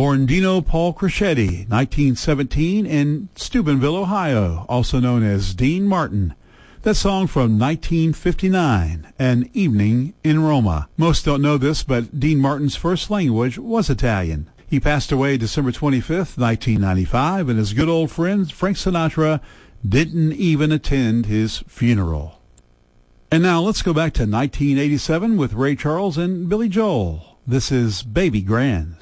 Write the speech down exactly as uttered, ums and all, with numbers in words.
Born Dino Paul Crescetti, nineteen seventeen, in Steubenville, Ohio, also known as Dean Martin. That song from nineteen fifty-nine, An Evening in Roma. Most don't know this, but Dean Martin's first language was Italian. He passed away December twenty-fifth, nineteen ninety-five, and his good old friend Frank Sinatra didn't even attend his funeral. And now let's go back to nineteen eighty-seven with Ray Charles and Billy Joel. This is Baby Grand.